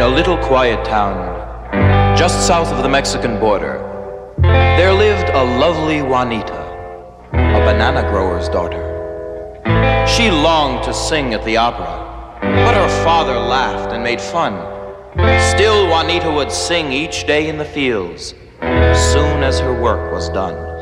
a little quiet town just south of the Mexican border, there lived a lovely Juanita, a banana grower's daughter. She longed to sing at the opera, but her father laughed and made fun. Still, Juanita would sing each day in the fields as soon as her work was done.